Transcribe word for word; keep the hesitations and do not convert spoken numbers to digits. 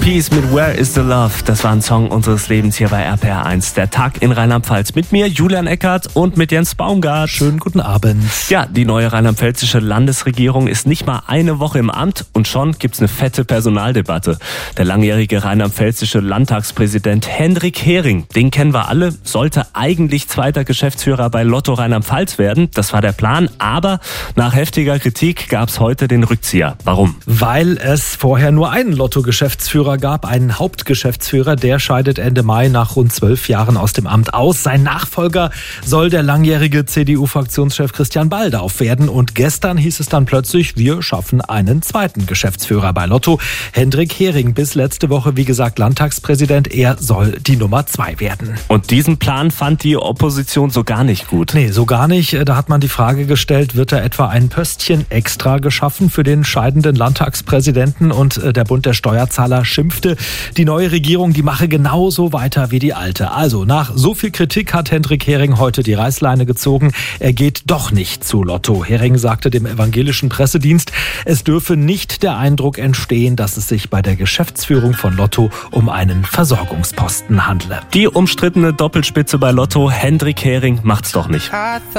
Peace mit Where is the Love? Das war ein Song unseres Lebens hier bei R P R eins. Der Tag in Rheinland-Pfalz. Mit mir, Julian Eckert, und mit Jens Baumgart. Schönen guten Abend. Ja, die neue rheinland-pfälzische Landesregierung ist nicht mal eine Woche im Amt und schon gibt's eine fette Personaldebatte. Der langjährige rheinland-pfälzische Landtagspräsident Hendrik Hering, den kennen wir alle, sollte eigentlich zweiter Geschäftsführer bei Lotto Rheinland-Pfalz werden. Das war der Plan, aber nach heftiger Kritik gab's heute den Rückzieher. Warum? Weil es vorher nur einen Lotto-Geschäftsführer gab, einen Hauptgeschäftsführer, der scheidet Ende Mai nach rund zwölf Jahren aus dem Amt aus. Sein Nachfolger soll der langjährige C D U-Fraktionschef Christian Baldauf werden. Und gestern hieß es dann plötzlich, wir schaffen einen zweiten Geschäftsführer bei Lotto. Hendrik Hering, bis letzte Woche, wie gesagt, Landtagspräsident. Er soll die Nummer zwei werden. Und diesen Plan fand die Opposition so gar nicht gut. Nee, so gar nicht. Da hat man die Frage gestellt, wird da etwa ein Pöstchen extra geschaffen für den scheidenden Landtagspräsidenten? Und der Bund der Steuerzahler schimpfte, die neue Regierung, die mache genauso weiter wie die alte. Also nach so viel Kritik hat Hendrik Hering heute die Reißleine gezogen. Er geht doch nicht zu Lotto. Hering sagte dem evangelischen Pressedienst, es dürfe nicht der Eindruck entstehen, dass es sich bei der Geschäftsführung von Lotto um einen Versorgungsposten handle. Die umstrittene Doppelspitze bei Lotto, Hendrik Hering, macht's doch nicht.